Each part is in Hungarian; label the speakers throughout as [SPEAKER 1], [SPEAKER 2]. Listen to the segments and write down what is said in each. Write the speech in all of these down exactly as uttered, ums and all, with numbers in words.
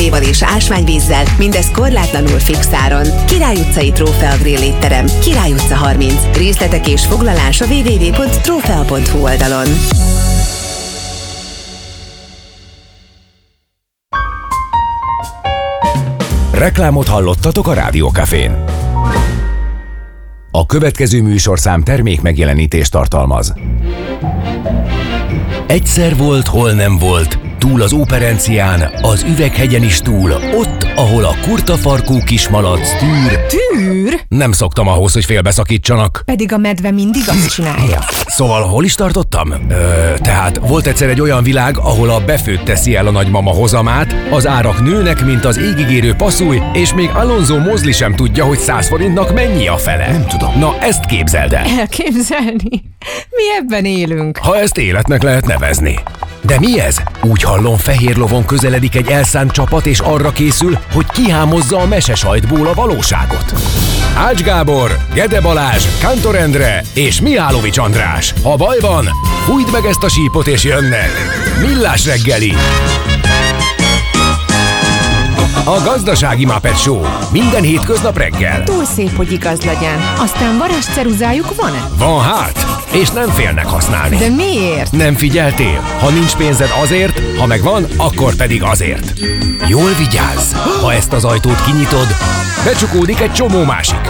[SPEAKER 1] tévéval és ásványvízzel, mindez korlátlanul fix áron. Király utcai Trófea Grill étterem, Király utca harminc. Részletek és foglalás a double-u double-u double-u pont trófea pont hu oldalon.
[SPEAKER 2] Reklámot hallottatok a Rádió Cafén. A következő műsorszám termék megjelenítést tartalmaz. Egyszer volt, hol nem volt, túl az Óperencián, az Üveghegyen is túl, ott, ahol a kurtafarkú kismalac tűr.
[SPEAKER 3] Tűr?
[SPEAKER 2] Nem szoktam ahhoz, hogy félbeszakítsanak.
[SPEAKER 3] Pedig a medve mindig azt csinálja.
[SPEAKER 2] Szóval hol is tartottam? Ö, tehát volt egyszer egy olyan világ, ahol a befőtt teszi el a nagymama hozamát, az árak nőnek, mint az égigérő passzúj, és még Alonso Mosley sem tudja, hogy száz forintnak mennyi a fele.
[SPEAKER 4] Nem tudom.
[SPEAKER 2] Na, ezt képzeld el.
[SPEAKER 3] Elképzelni? Mi ebben élünk.
[SPEAKER 2] Ha ezt életnek lehet nevezni. De mi ez? Úgy hallom, fehér lovon közeledik egy elszánt csapat, és arra készül, hogy kihámozza a mesesajtból a valóságot. Ács Gábor, Gede Balázs, Kántor Endre és Mihálovics András. Ha baj van, fújdd meg ezt a sípot és jönnek. Millás reggeli. A Gazdasági Muppet Show. Minden hétköznap reggel.
[SPEAKER 3] Túl szép, hogy igaz legyen. Aztán varázsceruzájuk van-e?
[SPEAKER 2] Van hát, és nem félnek használni.
[SPEAKER 3] De miért?
[SPEAKER 2] Nem figyeltél? Ha nincs pénzed azért, ha megvan, akkor pedig azért. Jól vigyázz! Ha ezt az ajtót kinyitod, becsukódik egy csomó másik.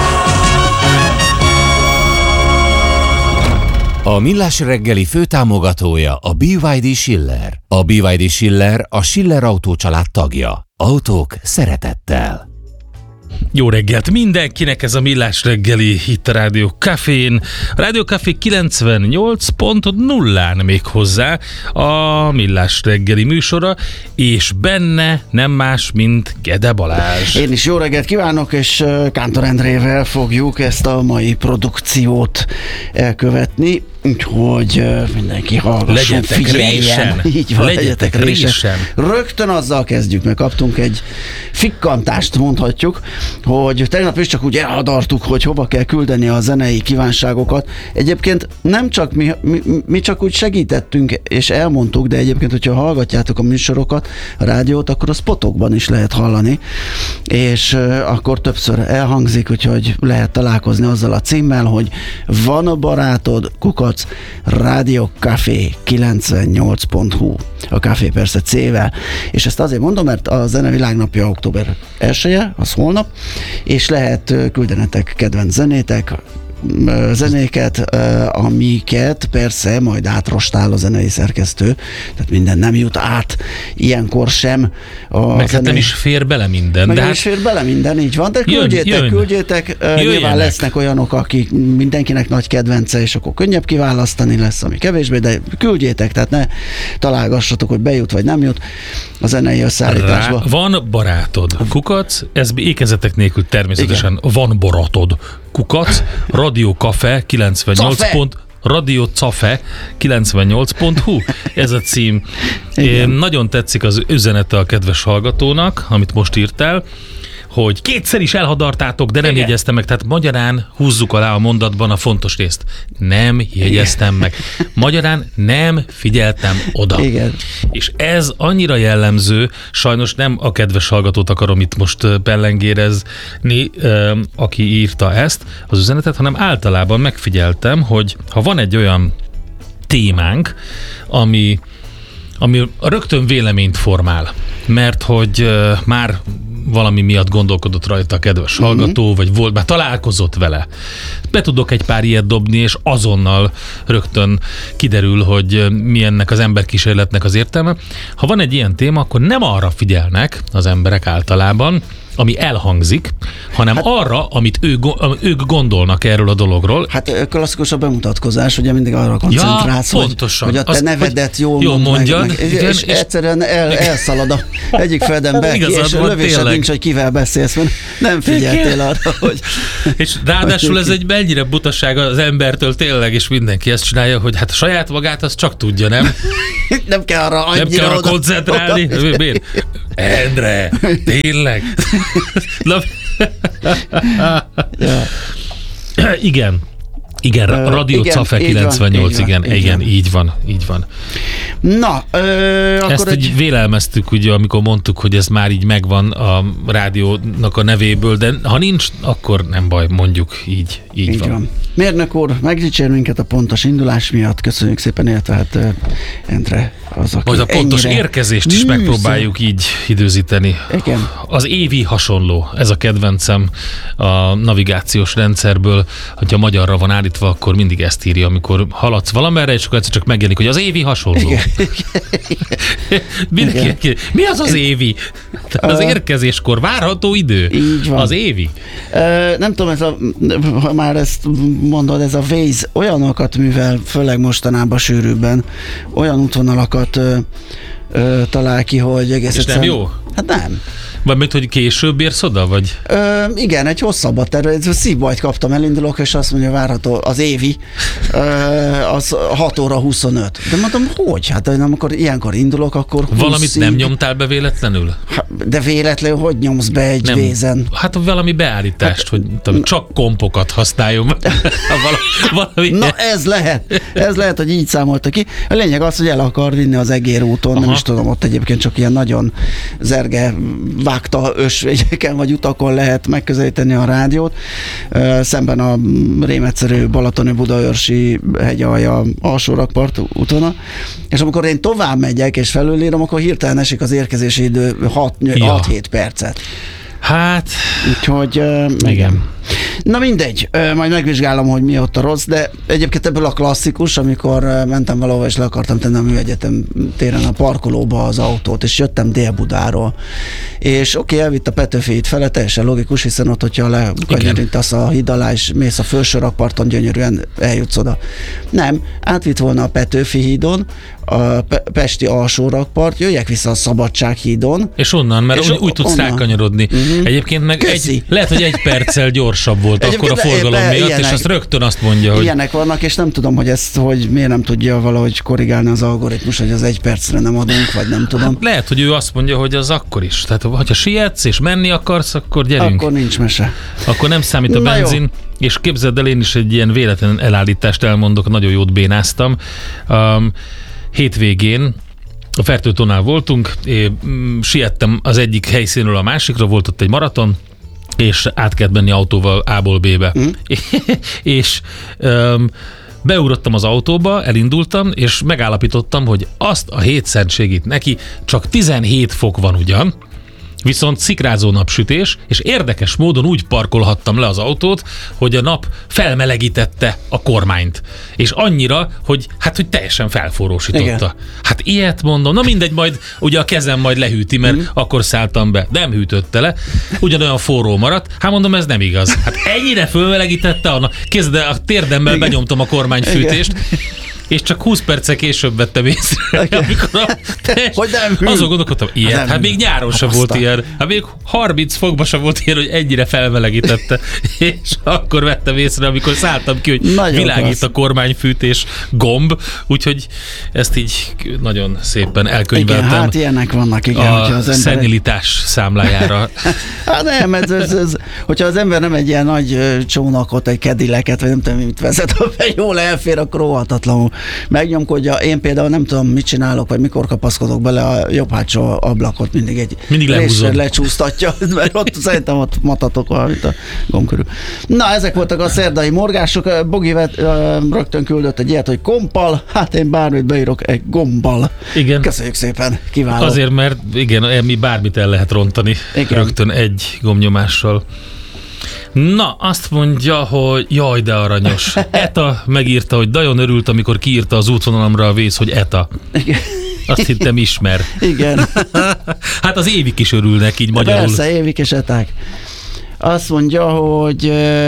[SPEAKER 4] A Millás reggeli főtámogatója a bé vé dé Schiller. A bé vé dé Schiller a Schiller Autó család tagja. Autók szeretettel.
[SPEAKER 5] Jó reggelt mindenkinek, ez a Millás reggeli itt a Rádió Cafén. A Rádió Café kilencvennyolc pont nullán még hozzá a Millás reggeli műsora, és benne nem más, mint Gede Balázs.
[SPEAKER 6] Én is jó reggelt kívánok, és Kántor Endrével fogjuk ezt a mai produkciót elkövetni, úgyhogy mindenki hallgasson,
[SPEAKER 5] legyetek
[SPEAKER 6] figyeljen.
[SPEAKER 5] Résen.
[SPEAKER 6] Így van,
[SPEAKER 5] legyetek, legyetek résen. résen.
[SPEAKER 6] Rögtön azzal kezdjük, mert kaptunk egy fikkantást, mondhatjuk, hogy tegnap is csak úgy elhadartuk, hogy hova kell küldeni a zenei kívánságokat. Egyébként nem csak mi, mi, mi csak úgy segítettünk és elmondtuk, de egyébként, hogyha hallgatjátok a műsorokat, a rádiót, akkor a spotokban is lehet hallani, és uh, akkor többször elhangzik, úgyhogy lehet találkozni azzal a címmel, hogy van a barátod, kukac, Rádió Café kilencvennyolc pont hu. A Café persze C-vel. És ezt azért mondom, mert a Zene Világnapja október elseje, az holnap, és lehet küldenetek kedvenc zenétek, zenéket, amiket persze majd átrostál a zenei szerkesztő, tehát minden nem jut át ilyenkor sem. A
[SPEAKER 5] meg
[SPEAKER 6] zenei...
[SPEAKER 5] nem is fér bele minden.
[SPEAKER 6] Meg
[SPEAKER 5] de
[SPEAKER 6] nem
[SPEAKER 5] hát...
[SPEAKER 6] is fér bele minden, így van, de küldjétek,
[SPEAKER 5] jön, jön.
[SPEAKER 6] küldjétek, Jöjjenek. Nyilván lesznek olyanok, akik mindenkinek nagy kedvence, és akkor könnyebb kiválasztani, lesz, ami kevésbé, de küldjétek, tehát ne találgassatok, hogy bejut vagy nem jut a zenei összeállításba.
[SPEAKER 5] Rá, van barátod, kukac, ez ékezetek nélkül természetesen igen. Van barátod, kukac, Rádió Café kilencvennyolc pont Rádió Café kilencvennyolc pont hu. Ez a cím. Én, nagyon tetszik az üzenete a kedves hallgatónak, amit most írtál, hogy kétszer is elhadartátok, de nem igen. jegyeztem meg. Tehát magyarán húzzuk alá a mondatban a fontos részt. Nem jegyeztem igen. meg. Magyarán nem figyeltem oda.
[SPEAKER 6] Igen.
[SPEAKER 5] És ez annyira jellemző, sajnos nem a kedves hallgatót akarom itt most pellengérezni, aki írta ezt az üzenetet, hanem általában megfigyeltem, hogy ha van egy olyan témánk, ami, ami rögtön véleményt formál, mert hogy uh, már valami miatt gondolkodott rajta a kedves uh-huh. hallgató, vagy volt, már találkozott vele. Be tudok egy pár ilyet dobni, és azonnal rögtön kiderül, hogy mi ennek az emberkísérletnek az értelme. Ha van egy ilyen téma, akkor nem arra figyelnek az emberek általában, ami elhangzik, hanem hát, arra, amit ő, ők gondolnak erről a dologról.
[SPEAKER 6] Hát klasszikus a bemutatkozás, ugye mindig arra koncentrálsz,
[SPEAKER 5] ja,
[SPEAKER 6] hogy, hogy a te az, nevedet jól,
[SPEAKER 5] jól
[SPEAKER 6] mond
[SPEAKER 5] mondjad,
[SPEAKER 6] meg, meg,
[SPEAKER 5] igen,
[SPEAKER 6] és, és egyszerűen el, elszalad a egyik fejedben ki, és lövésed nincs, hogy kivel beszélsz, mert nem figyeltél arra, hogy...
[SPEAKER 5] És ráadásul ez egy mennyire butaság az embertől tényleg, és mindenki ezt csinálja, hogy hát saját magát azt csak tudja, nem?
[SPEAKER 6] Nem kell arra annyira
[SPEAKER 5] Nem kell arra
[SPEAKER 6] oda,
[SPEAKER 5] koncentrálni. Oda. Miért? Endre, tényleg? Na,
[SPEAKER 6] ja.
[SPEAKER 5] igen. Igen, uh, Rádió Cafe kilencvennyolc, van, igen, igen, igen, így van, így van.
[SPEAKER 6] Na, ö, akkor
[SPEAKER 5] ezt egy... vélelmeztük, ugye, amikor mondtuk, hogy ez már így megvan a rádiónak a nevéből, de ha nincs, akkor nem baj, mondjuk így, így, így van. van.
[SPEAKER 6] Mérnök úr, megdicsér minket a pontos indulás miatt, köszönjük szépen, illetve hát Endre az, aki
[SPEAKER 5] majd a pontos érkezést is műszer. Megpróbáljuk így időzíteni.
[SPEAKER 6] Igen.
[SPEAKER 5] Az évi hasonló, ez a kedvencem a navigációs rendszerből, hogyha magyarra van állítva, akkor mindig ezt írja, amikor haladsz valamerre, és akkor csak megjelenik, hogy az évi hasonló. Igen. Igen. Mi az az évi? Az érkezéskor várható idő.
[SPEAKER 6] Így van.
[SPEAKER 5] Az évi.
[SPEAKER 6] Uh, nem tudom, ez a, ha már ezt mondod, ez a Waze olyanokat művel, főleg mostanában sűrűbben, olyan útvonalakat uh, uh, talál ki, hogy egész
[SPEAKER 5] és
[SPEAKER 6] egyszerűen...
[SPEAKER 5] nem jó?
[SPEAKER 6] Hát nem.
[SPEAKER 5] Vagy mint, hogy később érsz oda, vagy?
[SPEAKER 6] Ö, igen, egy hosszabbat terve, szívbajt kaptam, elindulok, és azt mondja, várható az évi, ö, az hat óra huszonöt. De mondom, hogy? Hát amikor ilyenkor indulok, akkor húsz.
[SPEAKER 5] Valamit nem nyomtál be véletlenül?
[SPEAKER 6] De véletlenül hogy nyomsz be egy nem. Vézen?
[SPEAKER 5] Hát valami beállítást, hát, hogy tudom, csak kompokat használjon. valami.
[SPEAKER 6] Na ez lehet, ez lehet, hogy így számolta ki. A lényeg az, hogy el akar vinni az Egér úton, aha. Nem is tudom, ott egyébként csak ilyen nagyon zerge vágta ösvényeken vagy utakon lehet megközelíteni a rádiót. Szemben a rémegyszerű balatoni budaörsi hegyalja alsórakpart útvonal. És amikor én tovább megyek és felülírom, akkor hirtelen esik az érkezési idő hat-hét percet.
[SPEAKER 5] Hát...
[SPEAKER 6] Úgyhogy... Uh, igen. Na mindegy, uh, majd megvizsgálom, hogy mi ott a rossz, de egyébként ebből a klasszikus, amikor uh, mentem valahova és le akartam tenni a Műegyetem téren a parkolóba az autót, és jöttem Dél-Budáról. És oké, okay, elvitt a Petőfi híd fele, teljesen logikus, hiszen ott, hogyha lekanyarítasz a híd alá, és mész a felső rakparton, gyönyörűen eljutsz oda. Nem, átvitt volna a Petőfi hídon, a Pe- Pesti alsó rakpart, jöjjek vissza a Szabadsághídon.
[SPEAKER 5] És onnan, mert és úgy, úgy tudsz rákanyarodni. Uh-huh. Egyébként meg egy, lehet, hogy egy perccel gyorsabb volt egyébként akkor a forgalom miatt, ilyenek, és azt rögtön azt mondja, hogy...
[SPEAKER 6] Ilyenek vannak, és nem tudom, hogy ezt, hogy miért nem tudja valahogy korrigálni az algoritmus, hogy az egy percre nem adunk, vagy nem tudom.
[SPEAKER 5] Hát lehet, hogy ő azt mondja, hogy az akkor is. Tehát, ha sietsz és menni akarsz, akkor gyerünk.
[SPEAKER 6] Akkor nincs mese.
[SPEAKER 5] Akkor nem számít a na benzin. Jó. És képzeld el, én is egy ilyen véletlen elállítást elmondok, nagyon jót bénáztam. Um, hétvégén a Fertőtónál voltunk, én siettem az egyik helyszínről a másikra, volt ott egy maraton, és át kellett menni autóval A-ból B-be. Mm. és um, beugrottam az autóba, elindultam, és megállapítottam, hogy azt a hétszer segít neki, csak tizenhét fok van ugyan, viszont szikrázó napsütés, és érdekes módon úgy parkolhattam le az autót, hogy a nap felmelegítette a kormányt. És annyira, hogy hát, hogy teljesen felforrósította. Igen. Hát ilyet mondom, na mindegy, majd ugye a kezem majd lehűti, mert mm. akkor szálltam be. Nem hűtötte le, ugyanolyan forró maradt. Hát mondom, ez nem igaz. Hát ennyire fölmelegítette a nap. Kézd, a térdemmel igen. Benyomtam a kormányfűtést. Igen. És csak húsz perccel később vettem észre, okay. amikor a
[SPEAKER 6] hogy nem
[SPEAKER 5] azon gondolkodtam, ilyen, nem hát még nyáron sem volt ilyen, hát még harminc fokban sem volt ilyen, hogy ennyire felmelegítette, és akkor vettem észre, amikor szálltam ki, hogy nagyon világít klassz. A kormányfűtés gomb, úgyhogy ezt így nagyon szépen elkönyveltem.
[SPEAKER 6] Igen, hát ilyenek vannak, igen.
[SPEAKER 5] A az emberek... szenilitás számlájára.
[SPEAKER 6] Hát nem, ez, ez, ez, hogyha az ember nem egy ilyen nagy csónakot, egy kedileket, vagy nem tudom, mit vezet, ha jól elfér, akkor óhatatlanul megnyomkodja. Én például nem tudom, mit csinálok, vagy mikor kapaszkodok bele a jobb hátsó ablakot, mindig egy réssel lecsúsztatja, mert ott szerintem ott matatok valamit a gomb körül. Na, ezek voltak a szerdai morgások. Bogi vet, rögtön küldött egy ilyet, hogy kompal, hát én bármit beírok egy gombbal.
[SPEAKER 5] Igen.
[SPEAKER 6] Köszönjük szépen, kiváló.
[SPEAKER 5] Azért, mert igen, mi bármit el lehet rontani igen. rögtön egy gombnyomással. Na, azt mondja, hogy jaj, de aranyos. Eta megírta, hogy nagyon örült, amikor kiírta az útvonalamra a Waze, hogy Eta. Igen. Azt hittem ismer.
[SPEAKER 6] Igen.
[SPEAKER 5] Hát az évik is örülnek így magyarul.
[SPEAKER 6] Persze, évik és eták. Azt mondja, hogy...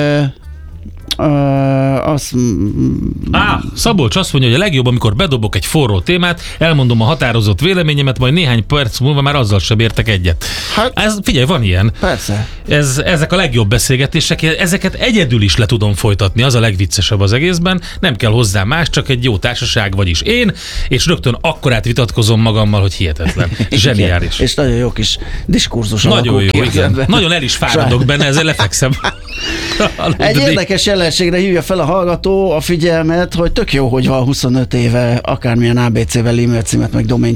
[SPEAKER 6] Uh, azt...
[SPEAKER 5] Á, Szabolcs azt mondja, hogy a legjobb, amikor bedobok egy forró témát, elmondom a határozott véleményemet, majd néhány perc múlva már azzal sem értek egyet. Hát, ez, figyelj, van ilyen.
[SPEAKER 6] Persze.
[SPEAKER 5] Ez, ezek a legjobb beszélgetések, ezeket egyedül is le tudom folytatni, az a legviccesebb az egészben, nem kell hozzá más, csak egy jó társaság, vagyis én, és rögtön akkorát vitatkozom magammal, hogy hihetetlen. Zseniális.
[SPEAKER 6] És nagyon jó kis diskurzus
[SPEAKER 5] nagyon jó, igen. Nagyon el is fáradok benne, ezzel lefekszem.
[SPEAKER 6] Egy érdekes jelenségre hívja fel a hallgató a figyelmet, hogy tök jó, hogy van huszonöt éve akármilyen á bé cével e-mail címet meg domain